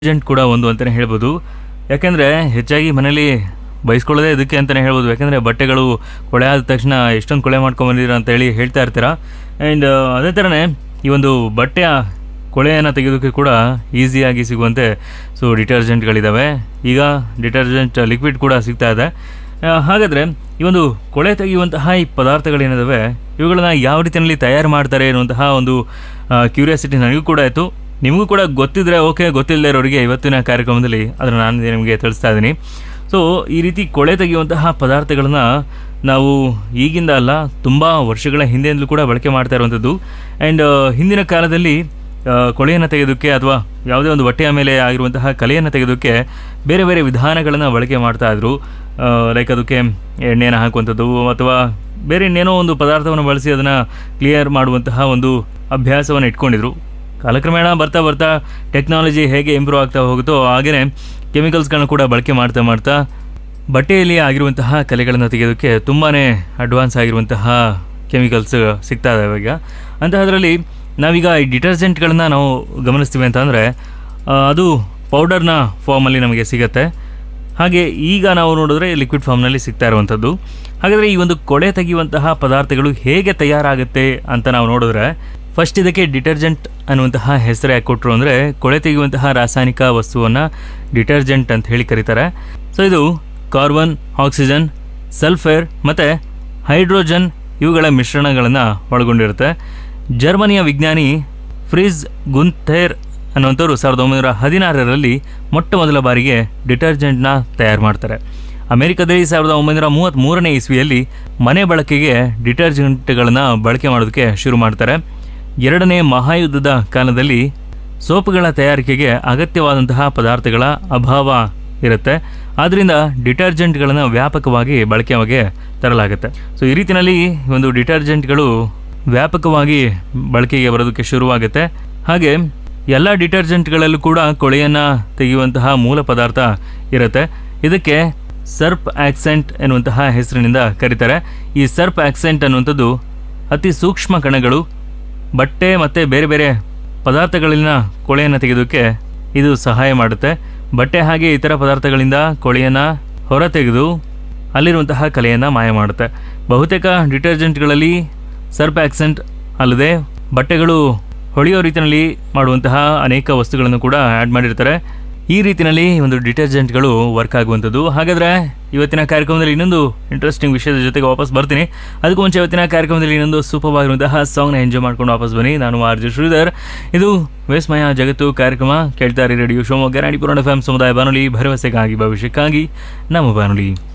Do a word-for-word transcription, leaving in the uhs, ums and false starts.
Agent ಕೂಡ ಒಂದು ಅಂತಲೇ ಹೇಳ್ಬೋದು. ಯಾಕೆಂದರೆ ಹೆಚ್ಚಾಗಿ ಮನೇಲಿ ಬಯಸ್ಕೊಳ್ಳೋದೇ ಇದಕ್ಕೆ ಅಂತಲೇ ಹೇಳ್ಬೋದು. ಯಾಕೆಂದರೆ ಬಟ್ಟೆಗಳು ಕೊಳೆ ಆದ ತಕ್ಷಣ ಎಷ್ಟೊಂದು ಕೊಳೆ ಮಾಡ್ಕೊಂಬಂದಿರ ಅಂತೇಳಿ ಹೇಳ್ತಾ ಇರ್ತೀರ. ಆ್ಯಂಡ್ ಅದೇ ಥರನೇ ಈ ಒಂದು ಬಟ್ಟೆಯ ಕೊಳೆಯನ್ನು ತೆಗೆಯೋದಕ್ಕೆ ಕೂಡ ಈಸಿಯಾಗಿ ಸಿಗುವಂತೆ ಸೊ ಡಿಟರ್ಜೆಂಟ್ಗಳಿದ್ದಾವೆ. ಈಗ ಡಿಟರ್ಜೆಂಟ್ ಲಿಕ್ವಿಡ್ ಕೂಡ ಸಿಗ್ತಾ ಇದೆ. ಆ, ಹಾಗಾದರೆ ಈ ಒಂದು ಕೊಳೆ ತೆಗೆಯುವಂತಹ ಈ ಪದಾರ್ಥಗಳೇನಿದಾವೆ ಇವುಗಳನ್ನ ಯಾವ ರೀತಿಯಲ್ಲಿ ತಯಾರು ಮಾಡ್ತಾರೆ ಅನ್ನುವಂತಹ ಒಂದು ಕ್ಯೂರಿಯಾಸಿಟಿ ನನಗೂ ಕೂಡ ಆಯಿತು. ನಿಮಗೂ ಕೂಡ ಗೊತ್ತಿದ್ರೆ ಓಕೆ, ಗೊತ್ತಿಲ್ಲದೆ ಇರೋರಿಗೆ ಇವತ್ತಿನ ಕಾರ್ಯಕ್ರಮದಲ್ಲಿ ಅದನ್ನು ನಾನು ನಿಮಗೆ ತಿಳಿಸ್ತಾ ಇದ್ದೀನಿ. ಸೊ ಈ ರೀತಿ ಕೊಳೆ ತೆಗೆಯುವಂತಹ ಪದಾರ್ಥಗಳನ್ನು ನಾವು ಈಗಿಂದ ಅಲ್ಲ, ತುಂಬ ವರ್ಷಗಳ ಹಿಂದೆಯಿಂದಲೂ ಕೂಡ ಬಳಕೆ ಮಾಡ್ತಾ ಇರುವಂಥದ್ದು. ಆ್ಯಂಡ್ ಹಿಂದಿನ ಕಾಲದಲ್ಲಿ ಆ, ಕೊಳೆಯನ್ನು ತೆಗೆಯೋದಕ್ಕೆ ಅಥವಾ ಯಾವುದೇ ಒಂದು ಬಟ್ಟೆಯ ಮೇಲೆ ಆಗಿರುವಂತಹ ಕಲೆಯನ್ನು ತೆಗೆಯೋದಕ್ಕೆ ಬೇರೆ ಬೇರೆ ವಿಧಾನಗಳನ್ನು ಬಳಕೆ ಮಾಡ್ತಾಯಿದ್ರು. ಲೈಕ್ ಅದಕ್ಕೆ ಎಣ್ಣೆಯನ್ನು ಹಾಕುವಂಥದ್ದು ಅಥವಾ ಬೇರೆ ಇನ್ನೇನೋ ಒಂದು ಪದಾರ್ಥವನ್ನು ಬಳಸಿ ಅದನ್ನು ಕ್ಲಿಯರ್ ಮಾಡುವಂತಹ ಒಂದು ಅಭ್ಯಾಸವನ್ನು ಇಟ್ಕೊಂಡಿದ್ರು. ಕಾಲಕ್ರಮೇಣ ಬರ್ತಾ ಬರ್ತಾ ಟೆಕ್ನಾಲಜಿ ಹೇಗೆ ಇಂಪ್ರೂವ್ ಆಗ್ತಾ ಹೋಗುತ್ತೋ ಹಾಗೆಯೇ ಕೆಮಿಕಲ್ಸ್ಗಳನ್ನ ಕೂಡ ಬಳಕೆ ಮಾಡ್ತಾ ಮಾಡ್ತಾ ಬಟ್ಟೆಯಲ್ಲಿ ಆಗಿರುವಂತಹ ಕಲೆಗಳನ್ನು ತೆಗೆಯೋದಕ್ಕೆ ತುಂಬಾ ಅಡ್ವಾನ್ಸ್ ಆಗಿರುವಂತಹ ಕೆಮಿಕಲ್ಸ್ ಸಿಗ್ತಾ ಇದ್ದಾವೆ ಈಗ. ಅಂತಹದ್ರಲ್ಲಿ ನಾವೀಗ ಈ ಡಿಟರ್ಜೆಂಟ್ಗಳನ್ನ ನಾವು ಗಮನಿಸ್ತೀವಿ ಅಂತಂದರೆ ಅದು ಪೌಡರ್ನ ಫಾರ್ಮಲ್ಲಿ ನಮಗೆ ಸಿಗುತ್ತೆ. ಹಾಗೆ ಈಗ ನಾವು ನೋಡಿದ್ರೆ ಲಿಕ್ವಿಡ್ ಫಾರ್ಮ್ನಲ್ಲಿ ಸಿಗ್ತಾ ಇರುವಂಥದ್ದು. ಹಾಗಾದರೆ ಈ ಒಂದು ಕೊಳೆ ತೆಗೆಯುವಂತಹ ಪದಾರ್ಥಗಳು ಹೇಗೆ ತಯಾರಾಗುತ್ತೆ ಅಂತ ನಾವು ನೋಡಿದ್ರೆ ಫಸ್ಟ್ ಇದಕ್ಕೆ ಡಿಟರ್ಜೆಂಟ್ ಅನ್ನುವಂತಹ ಹೆಸರು ಯಾಕೆ ಕೊಟ್ಟರು ಅಂದರೆ ಕೊಳೆ ತೆಗೆಯುವಂತಹ ರಾಸಾಯನಿಕ ವಸ್ತುವನ್ನು ಡಿಟರ್ಜೆಂಟ್ ಅಂತ ಹೇಳಿ ಕರೀತಾರೆ. ಸೊ ಇದು ಕಾರ್ಬನ್, ಆಕ್ಸಿಜನ್, ಸಲ್ಫರ್ ಮತ್ತು ಹೈಡ್ರೋಜನ್ ಇವುಗಳ ಮಿಶ್ರಣಗಳನ್ನು ಒಳಗೊಂಡಿರುತ್ತೆ. ಜರ್ಮನಿಯ ವಿಜ್ಞಾನಿ ಫ್ರಿಜ್ ಗುಂಥೆರ್ ಅನ್ನುವಂಥವ್ರು ಸಾವಿರದ ಒಂಬೈನೂರ ಹದಿನಾರರಲ್ಲಿ ಮೊಟ್ಟ ಮೊದಲ ಬಾರಿಗೆ ಡಿಟರ್ಜೆಂಟ್ನ ತಯಾರು ಮಾಡ್ತಾರೆ. ಅಮೆರಿಕದಲ್ಲಿ ಸಾವಿರದ ಒಂಬೈನೂರ ಮೂವತ್ತ್ಮೂರನೇ ಇಸ್ವಿಯಲ್ಲಿ ಮನೆ ಬಳಕೆಗೆ ಡಿಟರ್ಜೆಂಟ್ಗಳನ್ನು ಬಳಕೆ ಮಾಡೋದಕ್ಕೆ ಶುರು ಮಾಡ್ತಾರೆ. ಎರಡನೇ ಮಹಾಯುದ್ಧದ ಕಾಲದಲ್ಲಿ ಸೋಪುಗಳ ತಯಾರಿಕೆಗೆ ಅಗತ್ಯವಾದಂತಹ ಪದಾರ್ಥಗಳ ಅಭಾವ ಇರುತ್ತೆ. ಆದ್ದರಿಂದ ಡಿಟರ್ಜೆಂಟ್ಗಳನ್ನು ವ್ಯಾಪಕವಾಗಿ ಬಳಕೆಗೆ ತರಲಾಗುತ್ತೆ. ಸೊ ಈ ರೀತಿಯಲ್ಲಿ ಒಂದು ಡಿಟರ್ಜೆಂಟ್ಗಳು ವ್ಯಾಪಕವಾಗಿ ಬಳಕೆಗೆ ಬರೋದಕ್ಕೆ ಶುರುವಾಗುತ್ತೆ. ಹಾಗೆ ಎಲ್ಲ ಡಿಟರ್ಜೆಂಟ್ಗಳಲ್ಲೂ ಕೂಡ ಕೊಳೆಯನ್ನು ತೆಗೆಯುವಂತಹ ಮೂಲ ಪದಾರ್ಥ ಇರುತ್ತೆ. ಇದಕ್ಕೆ ಸರ್ಪ್ ಆಕ್ಸೆಂಟ್ ಎನ್ನುವಂತಹ ಹೆಸರಿನಿಂದ ಕರೀತಾರೆ. ಈ ಸರ್ಪ್ ಆಕ್ಸೆಂಟ್ ಅನ್ನುವಂಥದ್ದು ಅತಿ ಸೂಕ್ಷ್ಮ ಕಣಗಳು ಬಟ್ಟೆ ಮತ್ತು ಬೇರೆ ಬೇರೆ ಪದಾರ್ಥಗಳಲ್ಲಿನ ಕೊಳೆಯನ್ನು ತೆಗೆಯೋದಕ್ಕೆ ಇದು ಸಹಾಯ ಮಾಡುತ್ತೆ. ಬಟ್ಟೆ ಹಾಗೆ ಇತರ ಪದಾರ್ಥಗಳಿಂದ ಕೊಳೆಯನ್ನು ಹೊರತೆಗೆದು ಅಲ್ಲಿರುವಂತಹ ಕಲೆಯನ್ನು ಮಾಯ ಮಾಡುತ್ತೆ. ಬಹುತೇಕ ಡಿಟರ್ಜೆಂಟ್ಗಳಲ್ಲಿ ಸರ್ಪ್ ಆಕ್ಸೆಂಟ್ ಅಲ್ಲದೆ ಬಟ್ಟೆಗಳು ಹೊಳೆಯೋ ರೀತಿಯಲ್ಲಿ ಮಾಡುವಂತಹ ಅನೇಕ ವಸ್ತುಗಳನ್ನು ಕೂಡ ಆ್ಯಡ್ ಮಾಡಿರ್ತಾರೆ. ಈ ರೀತಿಯಲ್ಲಿ ಒಂದು ಡಿಟರ್ಜೆಂಟ್ಗಳು ವರ್ಕ್ ಆಗುವಂಥದ್ದು. ಹಾಗಾದರೆ ಇವತ್ತಿನ ಕಾರ್ಯಕ್ರಮದಲ್ಲಿ ಇನ್ನೊಂದು ಇಂಟ್ರೆಸ್ಟಿಂಗ್ ವಿಷಯದ ಜೊತೆಗೆ ವಾಪಸ್ ಬರ್ತೀನಿ. ಅದಕ್ಕೂ ಮುಂಚೆ ಇವತ್ತಿನ ಕಾರ್ಯಕ್ರಮದಲ್ಲಿ ಇನ್ನೊಂದು ಸೂಪರ್ ಆಗಿರುವಂತಹ ಸಾಂಗ್ನ ಎಂಜಾಯ್ ಮಾಡ್ಕೊಂಡು ವಾಪಸ್ ಬನ್ನಿ. ನಾನು ಆರ್ ಜೆ ಶ್ರೀಧರ್. ಇದು ವಿಸ್ಮಯ ಜಗತ್ತು ಕಾರ್ಯಕ್ರಮ. ಕೇಳ್ತಾರೆ radio Shivamogga Nadipura F M ಸಮುದಾಯ ಬಾನುಲಿ, ಭರವಸೆಗಾಗಿ ಭವಿಷ್ಯಕ್ಕಾಗಿ ನಮ್ಮ ಬಾನುಲಿ.